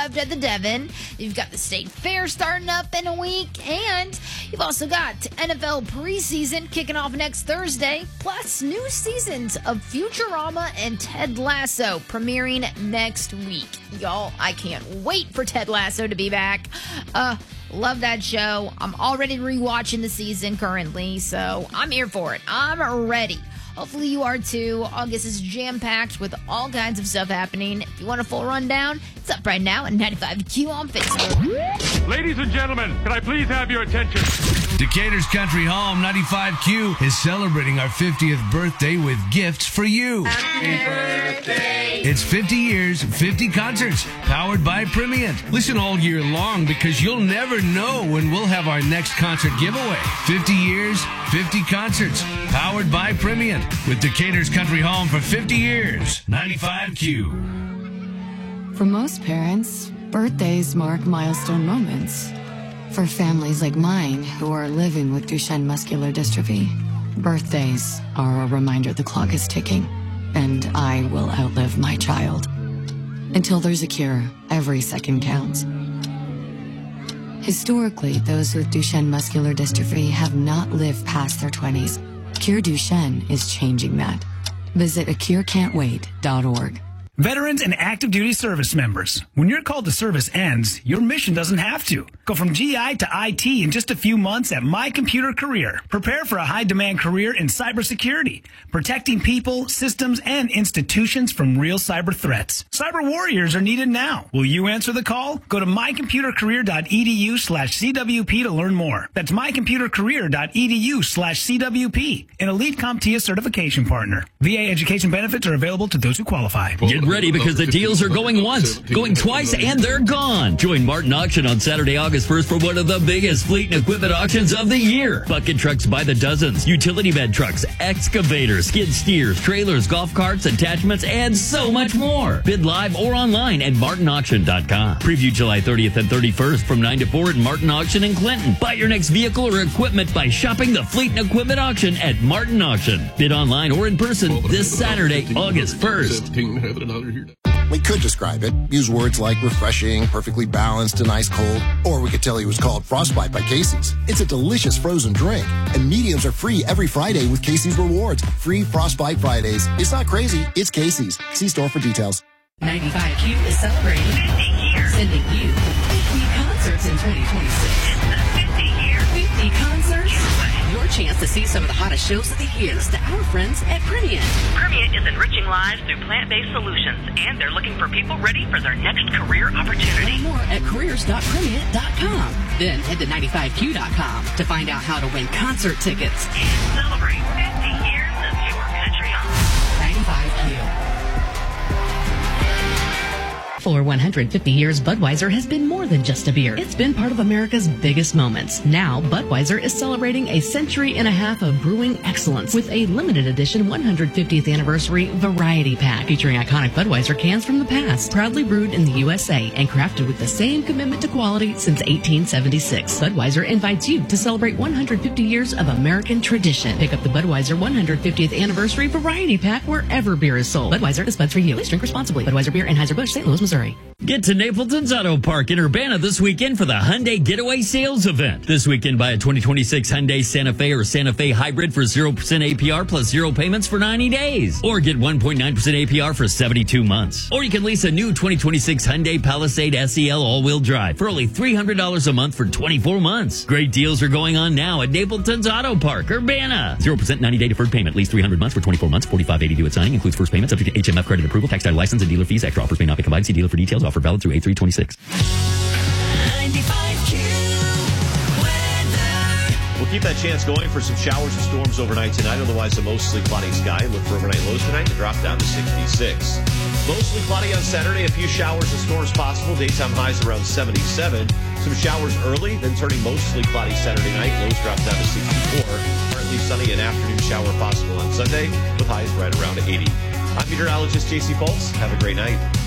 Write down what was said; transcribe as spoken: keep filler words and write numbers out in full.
arrived at the Devon. You've got the State Fair starting up in a week. And you've also got N F L preseason kicking off next Thursday. Plus, new seasons of Futurama and Ted Lasso premiering next week. Y'all, I can't wait for Ted Lasso to be back. Uh, love that show. I'm already rewatching the season currently, so I'm here for it. I'm ready. Hopefully you are too. August is jam-packed with all kinds of stuff happening. If you want a full rundown, it's up right now at ninety-five Q on Facebook. Ladies and gentlemen, can I please have your attention? Decatur's Country Home ninety-five Q is celebrating our fiftieth birthday with gifts for you. Happy birthday! It's fifty years, fifty concerts, powered by Primient. Listen all year long because you'll never know when we'll have our next concert giveaway. fifty years, fifty concerts, powered by Primient. With Decatur's Country Home for fifty years. ninety-five Q. For most parents, birthdays mark milestone moments. For families like mine who are living with Duchenne muscular dystrophy, birthdays are a reminder the clock is ticking, and I will outlive my child. Until there's a cure, every second counts. Historically, those with Duchenne muscular dystrophy have not lived past their twenties. Cure Duchenne is changing that. Visit a cure can't wait dot org. Veterans and active duty service members, when your call to service ends, your mission doesn't have to. Go from G I to I T in just a few months at My Computer Career. Prepare for a high-demand career in cybersecurity, protecting people, systems, and institutions from real cyber threats. Cyber warriors are needed now. Will you answer the call? Go to my computer career dot e d u slash C W P to learn more. That's my computer career dot e d u slash C W P, an elite CompTIA certification partner. V A education benefits are available to those who qualify. Get ready because the deals are going once, going twice, and they're gone. Join Martin Auction on Saturday, August first for one of the biggest fleet and equipment auctions of the year. Bucket trucks by the dozens, utility bed trucks, excavators, skid steers, trailers, golf carts, attachments, and so much more. Bid live or online at martin auction dot com. Preview July thirtieth and thirty-first from nine to four at Martin Auction in Clinton. Buy your next vehicle or equipment by shopping the fleet and equipment auction at Martin Auction. Bid online or in person this Saturday, August first. We could describe it, use words like refreshing, perfectly balanced, and ice cold, or we could tell you it was called Frostbite by Casey's. It's a delicious frozen drink, and mediums are free every Friday with Casey's Rewards. Free Frostbite Fridays. It's not crazy, it's Casey's. See store for details. ninety-five Q is celebrating fifty years, sending you fifty concerts in twenty twenty-six. It's the fifty year, fifty concerts. Your chance to see some of the hottest shows of the year to our friends at Primient. Primient is enriching lives through plant-based solutions, and they're looking for people ready for their next career opportunity. Learn more at careers dot primient dot com. Then head to ninety-five Q dot com to find out how to win concert tickets. And celebrate fifty years of your country home. ninety-five Q. For one hundred fifty years, Budweiser has been more than just a beer. It's been part of America's biggest moments. Now, Budweiser is celebrating a century and a half of brewing excellence with a limited edition one hundred fiftieth anniversary variety pack featuring iconic Budweiser cans from the past, proudly brewed in the U S A and crafted with the same commitment to quality since eighteen seventy-six. Budweiser invites you to celebrate one hundred fifty years of American tradition. Pick up the Budweiser one hundred fiftieth anniversary variety pack wherever beer is sold. Budweiser is buds for you. Please drink responsibly. Budweiser Beer, Anheuser-Busch, Saint Louis, Missouri. Get to Napleton's Auto Park in Urbana this weekend for the Hyundai Getaway Sales Event. This weekend, buy a twenty twenty-six Hyundai Santa Fe or Santa Fe Hybrid for zero percent A P R plus zero payments for ninety days. Or get one point nine percent A P R for seventy-two months. Or you can lease a new twenty twenty-six Hyundai Palisade S E L all-wheel drive for only three hundred dollars a month for twenty-four months. Great deals are going on now at Napleton's Auto Park, Urbana. zero percent ninety-day deferred payment. Lease three hundred months for twenty-four months. forty-five eighty-two at signing. Includes first payment subject to H M F credit approval, tax title license, and dealer fees. Extra offers may not be combined. See dealer for details. Offer valid through eight three twenty-six. ninety-five Q weather. We'll keep that chance going for some showers and storms overnight tonight. Otherwise, a mostly cloudy sky. Look for overnight lows tonight to drop down to sixty-six. Mostly cloudy on Saturday. A few showers and storms possible. Daytime highs around seventy-seven. Some showers early, then turning mostly cloudy Saturday night. Lows drop down to sixty-four. Partly sunny and afternoon shower possible on Sunday with highs right around eighty. I'm meteorologist J C Fultz. Have a great night.